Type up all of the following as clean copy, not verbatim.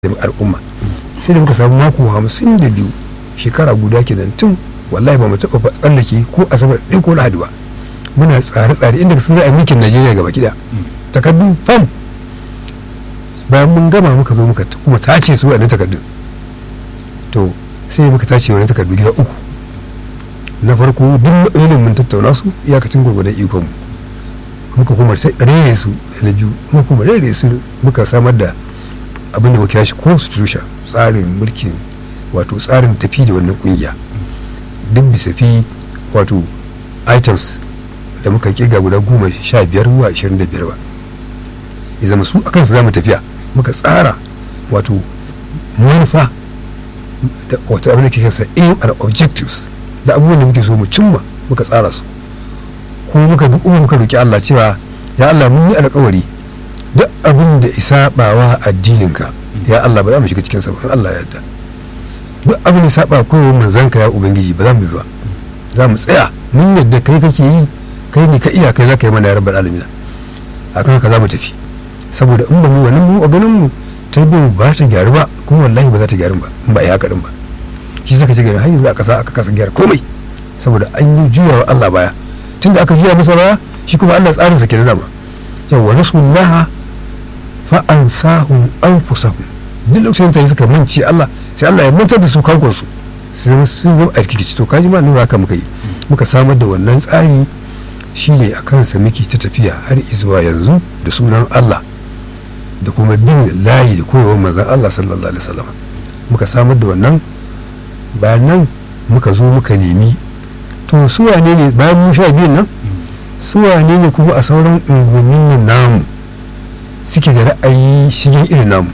al'umma sai da muka samu mako 52 shekara guda kenan tun wallahi ba mu taɓa tsallake ko asabar ɗaya ko lahadi ba muna tsare-tsare inda sun za a mulkin najeriya gaba kida takardu fam bayan mun gama muka zo muka kuma tace su waɗannan takardun to sai muka tace wani takardu gida uku na farko duk matsalolin mun tattauna su iyakacin gwagwadon ikon muka kuma rere su na biyu muka kuma rere su muka samar da abinda muka kira shi constitution tsarin mulkin wato tsarin tafi da wannan kungiya duk bisa fi wato items da muka kirga guda 15 zuwa 25 ba ya zama su akan su zamu tafiya muka tsara wato manufa da wata abin da ke kansa aim and objectives da abubuwan da muke so mu cimma muka tsara su kuma muka duk muka roki Allah cewa ya Allah mun yi alƙawari duk abin da isa bawa addininka ya Allah ba za mu shiga cikin sa ba Allah ya yarda duk abin da saba koyo manzanka ya ubangiji ba za mu bi ba za mu tsaya mun yadda kai kake yi kai ne ka iya kai za ka yi mana ya rabbal alamin akan haka za mu tafi saboda in ba mu wannan mu a ganin mu tarbiyyar ba ta gyaru ba kuma wallahi ba za ta gyaru ba in ba a yi haka din ba shi saka ce gari har yanzu aka kasa gyara komai saboda an yi juyawa Allah baya tunda aka juya masa baya shi kuma Allah tsarin sa kenan dama yawa nasullaha fa ansahum anfusahum duk lokacin da suka manci Allah sai Allah ya mantar da su kankon su sun zama a rikici to kaji ma nuna haka muka yi muka samar da wannan tsari shine a kansa muke ta tafiya har izuwa yanzu da sunan Allah da kuma bin layi da koyarwar manzon Allah sallallahu alaihi wasallam muka samar da wannan bayan nan muka zo muka nemi to su wane ne bayan mu sha biyun nan su wane ne kuma a sauran unguwannin nan namu suke da ra'ayi shigen irin namu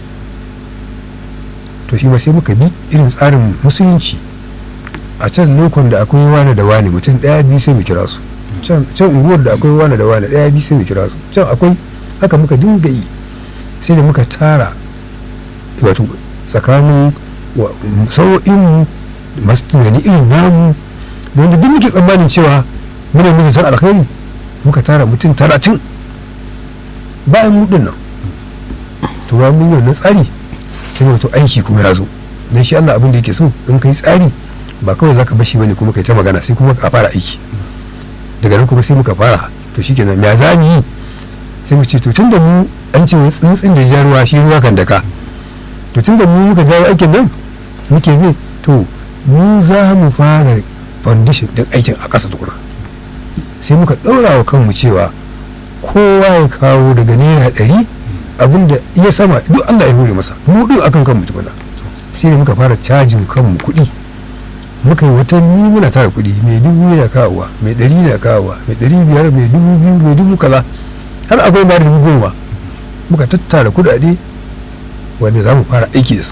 to shi ma sai muka bi irin tsarin musulunci a can lokon da akwai wani da wani mutum ɗaya biyu sai mu kira su can unguwar da akwai wani da wani ɗaya biyu sai mu kira su can akwai haka muka dinga yi sai da muka tara wato tsakanin sau'in masu tunani irin namu wanda duk muke tsammanin cewa muna musu san alkhairi muka tara mutum 30 bayan mudin nan to ba mun yi wannan tsari sai wato aiki kuma ya zo dan shi Allah abin da yake so in kai tsari ba kawai zaka bashi bane kuma kai ta magana sai kuma ka fara aiki daga nan kuma sai muka fara to shikenan ya za mu yi sai mu ce to tunda mu an ce wai tsuntsun da ya ruwa shi ruwa kan daka to tunda mu muka jawo aikin nan muke zai to mu za mu fara foundation din aikin a ƙasa tukuna sai muka ɗaura wa kanmu cewa kowa ya kawo daga naira 100 abinda iya sama duk Allah ya hore masa mu din akan kanmu tukuna sai da muka fara cajin kanmu kuɗi muka yi watanni muna tara kuɗi mai 1000 na kawowa mai 100 na kawowa mai 500 mai 2000 mai 1000 kaza har akwai ma da 10,000 muka tattara kuɗaɗe wanda za mu fara aiki da su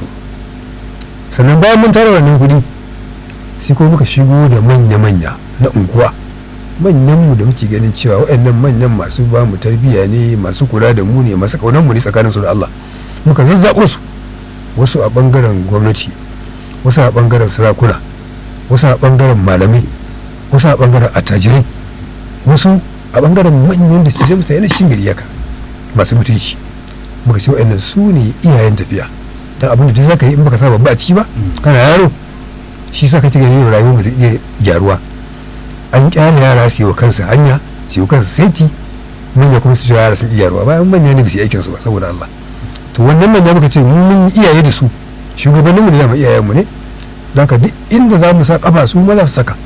sannan bayan mun tara wannan kuɗi sai kuma muka shigo da manya-manya na unguwa manyanmu da muke ganin cewa waɗannan manyan masu ba mu tarbiyya ne masu kula da mu ne masu kaunar mu ne tsakanin su da Allah muka zazzaɓo su wasu a ɓangaren gwamnati wasu a ɓangaren sarakuna wasu a ɓangaren malamai wasu a ɓangaren attajirai wasu a ɓangaren manyan da su mutane na cikin gari yaka masu mutunci muka ce waɗannan su ne iyayen tafiya don abin da duk zaka yi in baka sa babba a ciki ba kana yaro shi sa ka ci gani rayuwar ba zai iya gyaruwa an kyale yara su yi wa kansu hanya su yi wa kansu saiti manya kuma su yara sun iya ruwa bayan manya ne ba su yi aikin su ba saboda Allah to wannan manya muka ce mun iyaye da su shugabanninmu da zama iyayenmu ne don ka duk inda za mu sa kafa su ma za su saka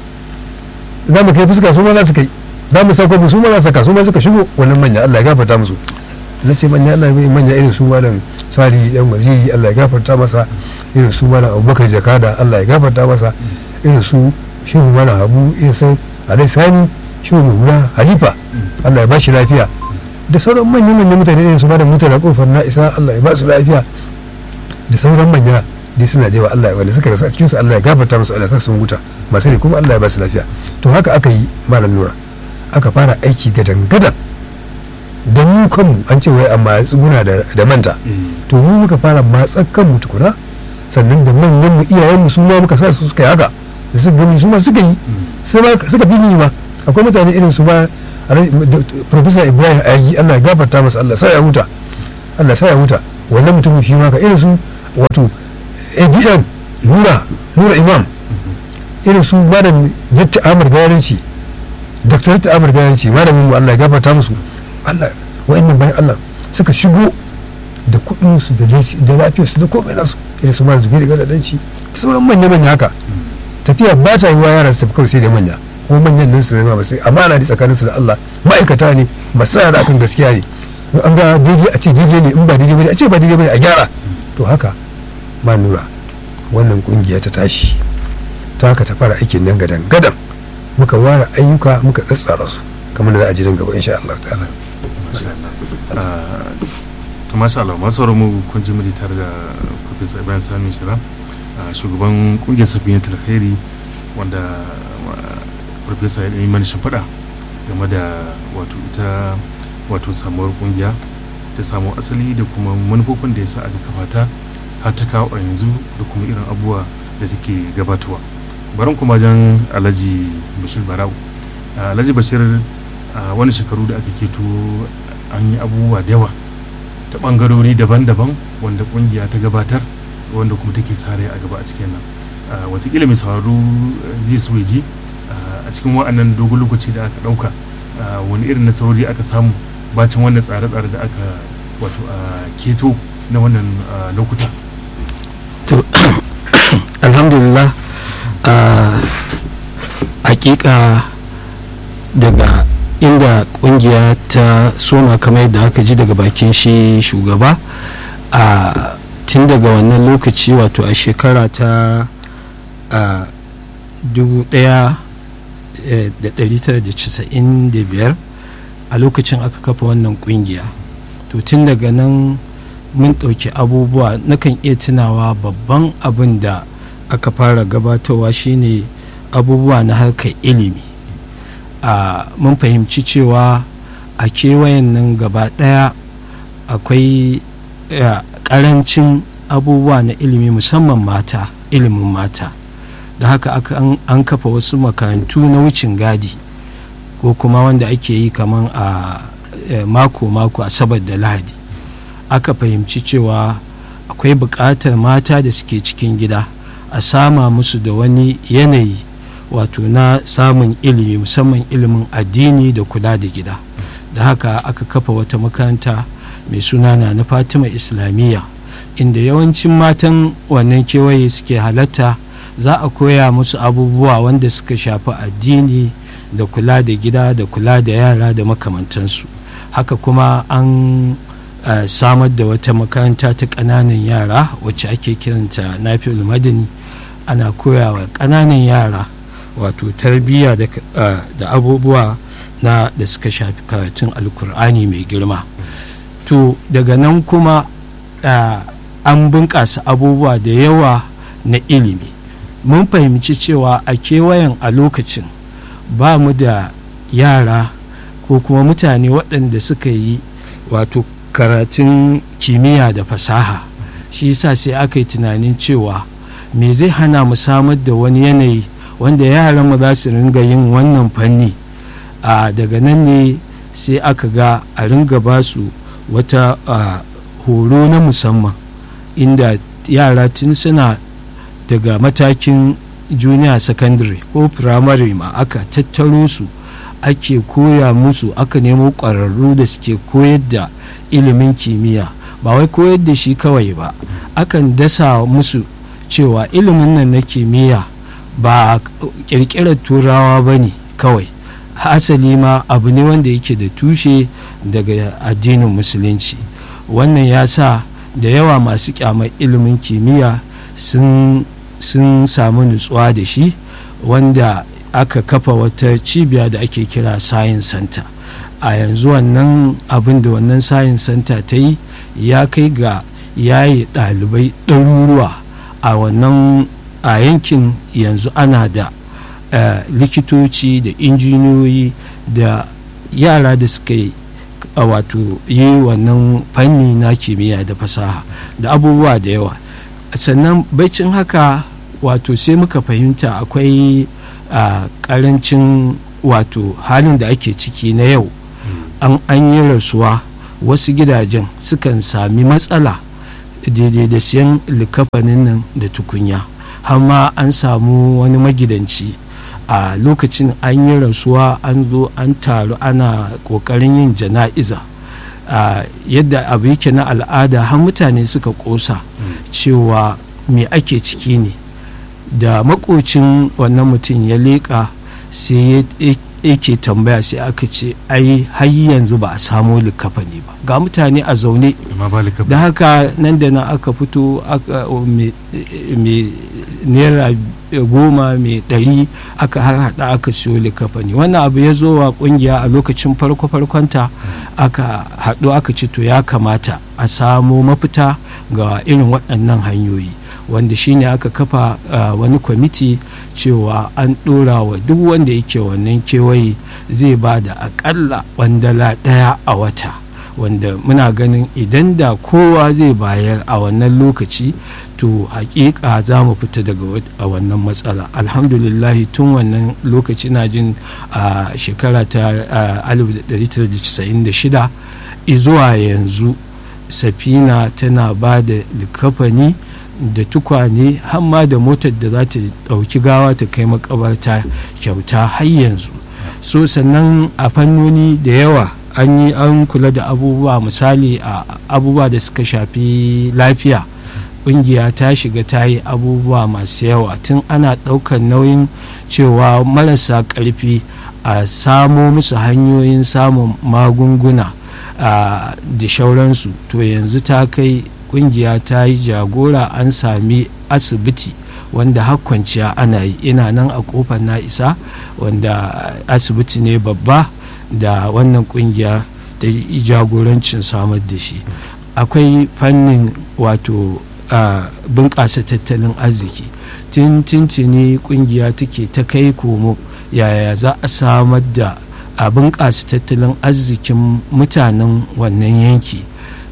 za mu kai fuska su ma za su kai za mu sa kwabu su ma za su saka su ma suka shigo wannan manya Allah ya gafarta musu na ce manya Allah ya manya irin su malam Sali dan waziri Allah ya gafarta masa irin su malam Abubakar Jakada Allah ya gafarta masa irin su shehu malam Habu irin su Alai Sani shehu mai hula Halifa Allah ya ba shi lafiya da sauran manyan mutane irin su malam Mutala Kofar na isa Allah ya ba su lafiya da sauran manya dai suna da yawa Allah wanda suka rasu a cikin su Allah ya gafarta musu Allah ya sun huta masu ne kuma Allah ya ba su lafiya to haka aka yi malam Nura aka fara aiki gadan-gadan da mu kanmu an ce wai amma tsuguna da manta to mu muka fara matsa kanmu tukuna sannan da manyan mu iyayen mu su ma muka sa su suka yi haka da suka gani su ma suka yi suka fi ni ma akwai mutane irin su ma Professor Ibrahim Ayi Allah ya gafarta masa Allah sai ya huta wannan mutumin shi ma ka irin su wato abm nura imam, irin su malam jatta amur garanci, dr jatta amur garanci, malamin mu Allah ya gafarta musu, Allah wa'annan bayan Allah suka shigo da kudin su da lafiyar su da komai nasu, irin su malam zubiri galadanci da sauran manya haka. Tafiya ba ta yi wa yara su tafi kawai sai da manya, kuma manyan nan su zama ba sai amana ne tsakanin su da Allah, ma'aikata ne masana da akan gaskiya ne, an ga daidai a ce daidai ne, in ba daidai bane a ce ba daidai bane a gyara. To haka ma nura wannan kungiya ta tashi ta haka ta fara aikin nan gadan muka ware ayyuka muka tsatsara su kamar da za a ji gaba insha Allah ta'ala. To masha Allah, masu mu kun ji mu tare da Professor Ibrahim Sani Shira, shugaban kungiyar Safinatul Khairi, wanda Professor ya yi mana shimfiɗa game da wato samuwar kungiya ta samu asali da kuma manufofin da ya sa aka kafa ta har ta kawo a yanzu da kuma irin abubuwa da take gabatowa. Barin kuma jan Alhaji Bashir Barau. Alhaji Bashir, wani shekaru da aka keto an yi abubuwa da yawa ta bangarori daban-daban wanda kungiya ta gabatar, wanda kuma take sare a gaba a cikin nan. Watakila mai sauraro zai so ji a cikin wa'annan dogon lokaci da aka ɗauka wani irin nasarori aka samu bacin wannan tsare-tsare da aka wato keto na wannan lokuta. To alhamdulillah, hakika daga inda kungiya ta soma kamar yadda aka ji daga bakin shi shugaba, tun daga wannan lokaci wato a shekara ta 1995 a lokacin aka kafa wannan kungiya. To tun daga nan mun ɗauki abubuwa, nakan iya tunawa babban abin da aka fara gabatarwa shine abubuwa na harkar ilimi. Mun fahimci cewa a kewayen nan gaba ɗaya akwai ƙarancin abubuwa na ilimi, musamman ilimin mata, da haka an kafa wasu makarantu na wucin gadi ko kuma wanda ake yi kaman a mako-mako, asabar da lahadi. Aka fahimci cewa akwai buƙatar mata da suke cikin gida a sama musu da wani yanayi wato na samun ilimi, musamman ilimin addini da kula da gida. Da haka aka kafa wata makaranta mai suna na Fatima Islamiyya, inda yawancin matan wannan kewaye suke halatta. Za a koya musu abubuwa wanda suka shafi addini da kula da gida da kula da yara da makamantansu. Haka kuma an samar da wata makaranta ta ƙananan yara wacce ake kiranta Nafi'ul Madani. Ana koyawa ƙananan yara wato tarbiyya da abubuwa da suka shafi karatun alkur'ani mai girma. To daga nan kuma an bunƙasa abubuwa da yawa na ilimi. Mun fahimci cewa a kewayen a lokacin ba mu da yara ko kuma mutane waɗanda suka yi wato karatun kimiyya da fasaha. Shi yasa sai aka yi tunanin cewa me zai hana mu samar da wani yanayi wanda yaran mu za su ringa yin wannan fanni. Daga nan ne sai aka ga a ringa ba su wata horo na musamman, inda yara tun suna daga matakin junior secondary ko primary ma aka tattaro su, ake koya musu, aka nemo ƙwararru da suke koyar da ilimin kimiyya. Ba wai koyar da shi kawai ba, akan dasa musu cewa ilimin nan na kimiyya ba ƙirƙirar turawa ba ne kawai, hasali ma abu ne wanda yake da tushe daga addinin musulunci. Wannan ya sa da yawa masu kyamar ilimin kimiyya sun samu nutsuwa da shi, wanda aka kafa wata cibiya da ake kira science center. A yanzu wannan abin da wannan science center ta yi ya kai ga yayi ɗalibai ɗaruruwa a wannan a yankin. Yanzu ana da likitoci da injiniyoyi da yara da suka yi wato yi wannan fanni na kimiyya da fasaha da abubuwa da yawa. Sannan baicin haka wato sai muka fahimta akwai karancin wato halin da ake ciki na yau. An yi rasuwa, wasu gidajen sukan sami matsala daidai da siyan likafanin nan da tukunya. Har ma an samu wani magidanci a lokacin an yi rasuwa, an zo an taru ana kokarin yin jana'iza. Yadda abu yake na al'ada, har mutane suka kosa cewa me ake ciki ne. Da makocin wannan mutum ya leƙa sai yake tambaya, sai aka ce ai har yanzu ba a samo likafani ba, ga mutane a zaune. Da haka nan da nan aka fito, mai naira 10 mai 100 aka harhaɗa aka siyo likafani. Wannan abu ya zo wa kungiya a lokacin farkonta, aka haɗu aka ce to ya kamata a samo mafita ga irin waɗannan hanyoyi, wanda shine aka kafa wani kwamiti cewa an ɗora wa duk wanda yake wannan kewaye zai ba da aƙalla ƙwandala 1 a wata, wanda muna ganin idan da kowa zai bayar a wannan lokaci to hakika za mu fita daga wannan matsala. Alhamdulillahi tun wannan lokaci na jin a shekara ta 1996 zuwa yanzu Safina tana ba da likafani da tukwane, hamma da motar da za ta ɗauki gawa ta kai makabarta kyauta har yanzu. So sannan a fannoni da yawa an kula da abubuwa, misali a abubuwa da suka shafi lafiya, ƙungiya ta shiga ta yi abubuwa masu yawa, tun ana ɗaukar nauyin cewa marasa ƙarfi a samo musu hanyoyin samun magunguna da shauransu. To yanzu ta kai kungiya ta yi jagora, an sami asibiti wanda har kwanciya ana yi. Ina nan a kofar na isa, wanda asibiti ne babba da wannan kungiya ta yi jagorancin samar da shi. Akwai fannin wato bunƙasa tattalin arziki, tintini kungiya take ta kai komo yaya za a samar da a bunƙasa tattalin arzikin mutanen wannan yanki.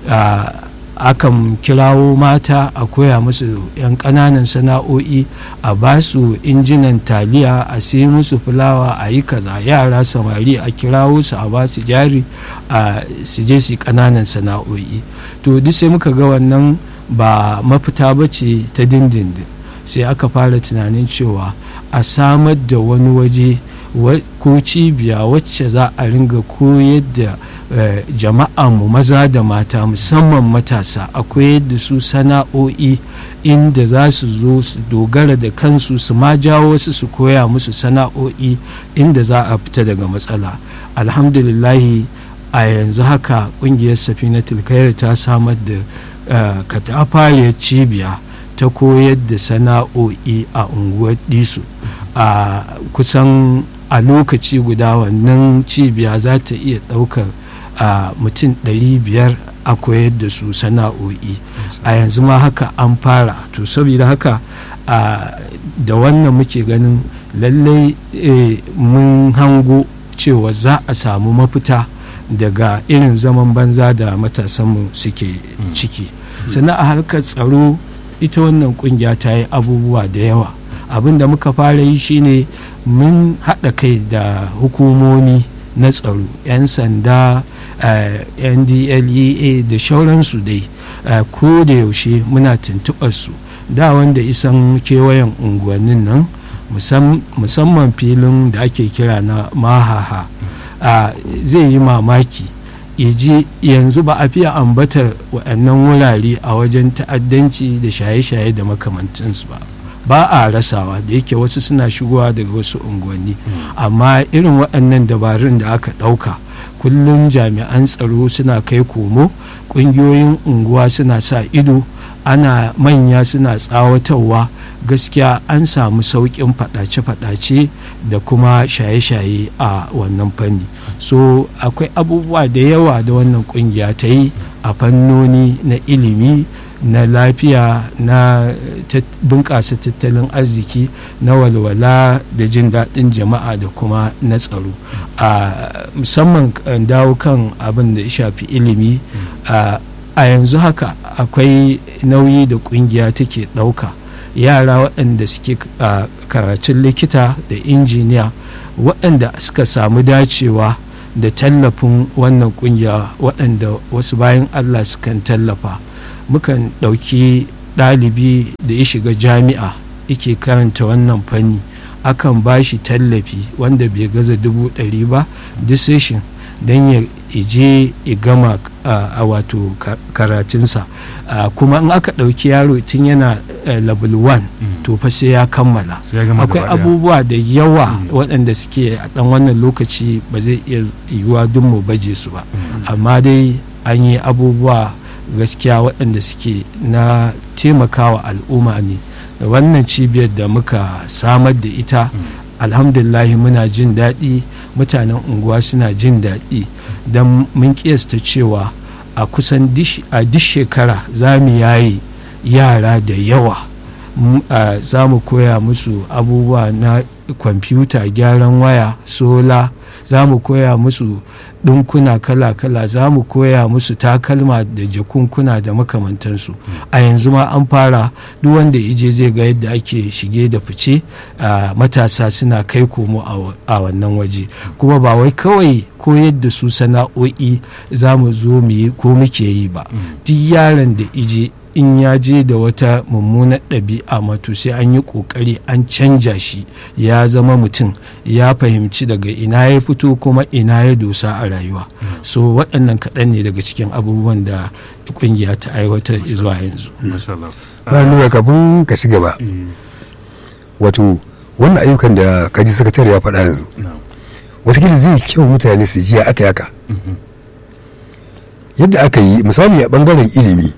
Akan kirawo mata a koya musu 'yan ƙananan sana'o'i, a ba su injinan taliya, a sai musu fulawa, a yi kaza. Yara samari a kirawo su, a ba su jari, a su je su ƙananan sana'o'i. To duk sai muka ga wannan ba mafita ba ce ta dindindin, sai aka fara tunanin cewa a samar da wani waje ko cibiya wacce za a ringa koyar da jama'a mu maza da mata, musamman matasa, a koyar da su sana'o'i inda za su zo su dogara da kansu, su ma jawo su koya musu sana'o'i inda za a fita daga matsala. Alhamdulillahi a yanzu haka kungiyar Safinatul Khair ta samar da katafariyar cibiya ta koyar da sana'o'i a unguwar Disu. A kusan a lokaci guda wannan cibiya za ta iya ɗaukar mutum 500 a koyar da su sana'o'i. A yanzu ma haka an fara. To saboda haka da wannan muke ganin lallai mun hango cewa za a samu mafita daga irin zaman banza da matasanmu suke ciki. Sannan a harkar tsaro, ita wannan kungiya ta yi abubuwa da yawa. Abin da muka fara yi shine mun haɗa kai da hukumomi na tsaro, 'yan sanda, NDLEA da shauransu dai. Ko da yaushe muna tuntuɓar su, da wanda isan kewayen unguwannin nan, musamman filin da ake kira na Mahaha, zai yi mamaki iji yanzu ba a fiye ambatar waɗannan wurare a wajen ta'addanci da shaye-shaye da makamantansu ba a rasawa, da yake wasu suna shigowa daga wasu unguwanni. Amma irin waɗannan dabarun da aka ɗauka, kullum jami'an tsaro suna kai komo, ƙungiyoyin unguwa suna sa ido, ana manya suna tsawatarwa, gaskiya an samu sauƙin faɗace-faɗace da kuma shaye-shaye a wannan fanni. So akwai abubuwa da yawa da wannan ƙungiya ta yi a fannoni na ilimi, na lafiya, na bunƙasa tattalin arziki, na walwala da jin daɗin jama'a da kuma na tsaro. Musamman dawo kan abin da ya shafi ilimi, a yanzu haka akwai nauyi da ƙungiya take ɗauka. Yara waɗanda suke karatun likita da injiniya, waɗanda suka samu dacewa da tallafin wannan ƙungiya, waɗanda wasu bayan Allah sukan tallafa, mukan ɗauki ɗalibi da ya shiga jami'a yake karanta wannan fanni, akan ba shi tallafi wanda bai gaza 100,000 ba duk session don ya je ya gama a wato karatunsa. Kuma in aka ɗauki yaro tun yana level 1 to fa sai ya kammala. Akwai abubuwa da yawa waɗanda suke a ɗan wannan lokaci ba zai iya yiwuwa duk mu baje su ba, amma dai an yi abubuwa gaskiya waɗanda suke na taimakawa al'umma ne. Da wannan cibiyar da muka samar da ita, alhamdulillah muna jin daɗi, mutanen unguwa suna jin daɗi, don mun kiyasta cewa a kusan a duk shekara za mu yayi yara da yawa. Za mu koya musu abubuwa na kwamfuta, gyaran waya, sola, za mu koya musu ɗinkuna kala-kala, za mu koya musu takalma da jakunkuna da makamantansu. A yanzu ma an fara, duk wanda ije zai ga yadda ake shige da fice, matasa suna kai komo a wannan waje. Kuma ba wai kawai koyar da su sana'o'i za mu zo mu yi ko muke yi ba, duk yaron da ije in ya je da wata mummunar ɗabi'a mato sai an yi ƙoƙari an canja shi ya zama mutum, ya fahimci daga ina ya fito kuma ina ya dosa a rayuwa. So waɗannan kaɗan ne daga cikin abubuwan da ƙungiya ta aiwatar zuwa yanzu. Nuna kafin ka ci gaba, wato wannan ayyukan da kaji sakatare ya faɗa yanzu, watakila zai kyau mutane su ji aka yaka yadda aka yi. Misali a ɓangaren ilimi,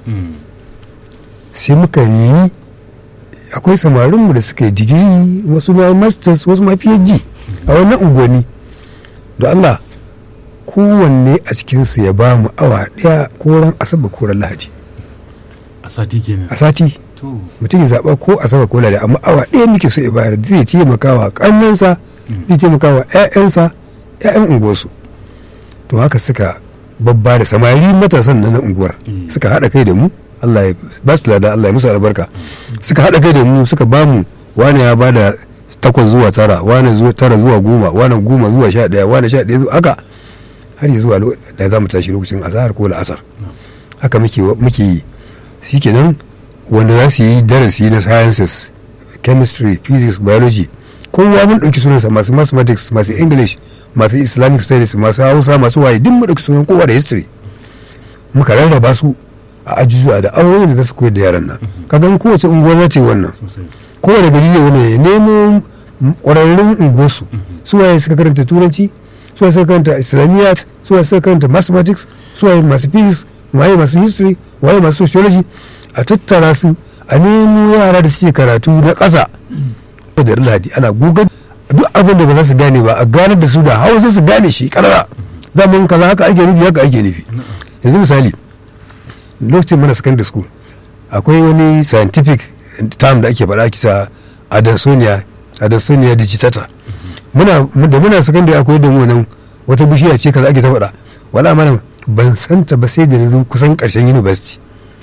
sai muka nemi, akwai samarinmu da suka yi digiri, wasu ma masters, wasu ma PhD a wannan unguwanni. da Allah kowanne a cikinsu ya ba mu awa ɗaya ko ran asabar ko ran lahadi a sati kenan. a sati mutum ya zaɓa ko asabar ko lahadi, amma awa ɗaya muke so ya bayar. Zai taimaka wa ƙannansa, zai taimaka wa 'ya'yansa, 'ya'yan unguwarsu. To haka suka babba da samari matasan na unguwar suka haɗa kai da mu, Allah ya ba su lada, Allah ya musu albarka. Suka haɗa kai da mu, suka ba mu, wani ya ba da 8 zuwa 9, wani zuwa 9 zuwa 10, wani 10 zuwa 11, wani 11 zuwa haka har zuwa da za mu tashi lokacin azahar ko la'asar. Haka muke yi. Shi kenan wanda za su yi darasi na sciences, chemistry, physics, biology, kowa mun ɗauki sunansa, masu mathematics, masu english, masu islamic studies, masu hausa, masu waye, duk mu ɗauki sunan kowa da history. Muka rarraba su a ajujuwa da awoyin da za su koyar da yaran nan. Kaga kowace unguwar ce wannan, kowane gari ne wani ya nemo ƙwararrun unguwarsu, su waye suka karanta turanci, su waye suka karanta islamiyyat, su waye suka karanta mathematics, su waye masu physics, waye masu history, waye masu sociology, a tattara su, a nemo yara da suke karatu na ƙasa da lahadi ana gugar duk abin da ba za su gane ba, a ganar da su da hausa su gane shi karara. Zaman kaza haka ake nufi, haka ake nufi. Yanzu misali lokacin mana secondary school akwai wani scientific term da ake faɗa kisa Adansonia digitata. Muna secondary akwai da mu nan wata bishiya ce kaza ake ta faɗa, wala malam ban santa ba sai da na kusan ƙarshen university.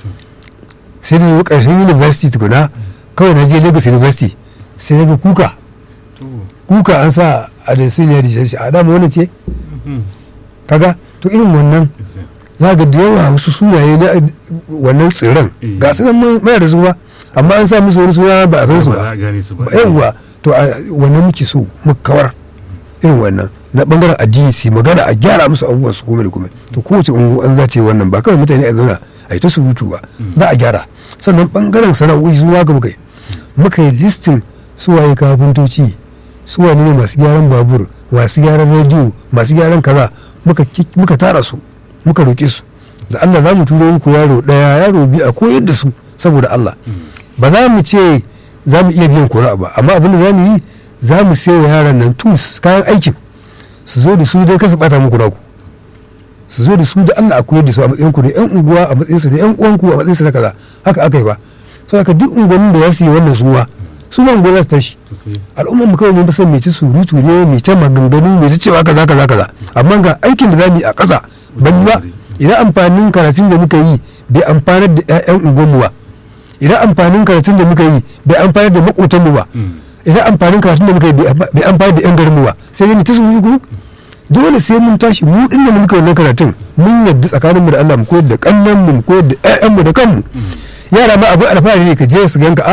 Sai da ƙarshen university tukuna, kawai na je Lagos University sai na ga kuka an sa Adansonia digitata a dama wani ce kaga. To irin wannan za ga da yawa wasu sunaye na wannan tsirran ga su nan mai da su ba, amma an sa musu wani suna ba a san su ba. Yawwa, to wannan muke so muka kawar irin wannan na bangaren addini su magana a gyara musu abubuwan su kuma da kuma. To kowace unguwa an za ce wannan ba kawai mutane a zauna a yi ta surutu ba, za a gyara. Sannan bangaren sana'o'i zuwa ga muka yi listin suwaye kafintoci, suwaye ne masu gyaran babur, masu gyaran rediyo, masu gyaran kaza, muka tara su, muka roƙe su da Allah za mu turo muku yaro ɗaya, yaro biyu, a koyar da su saboda Allah. Ba za mu ce za mu iya biyan kora ba, amma abin da za mu yi, za mu sai wa yaran nan tools, kayan aikin, su zo da su don kasa bata muku naku, su zo da su da Allah a koyar da su a matsayin ku da yan unguwa, a matsayin su da yan uwanku, a matsayin su na kaza. Haka aka yi ba. So haka duk unguwannin da za su yi wannan su ma unguwa za su tashi. Al'ummar mu kawai mun san mai ta surutu ne, mai ta maganganu, mai ta cewa kaza, amma ga aikin da za mu yi a ƙasa ban ba. Idan amfanin karatun da muka yi bai amfanar da 'ya'yan unguwanmu ba, idan amfanin karatun da muka yi bai amfanar da maƙotanmu ba, idan amfanin karatun da muka yi bai amfanar da 'yan garinmu ba, sai dai mu ta surutu. dole sai mun tashi mu din da muka wannan karatun mun yadda tsakaninmu da Allah mu koyar da kannan mu koyar da ƴaƴanmu da kanmu yara ma abu alfahari ne ka je su ganka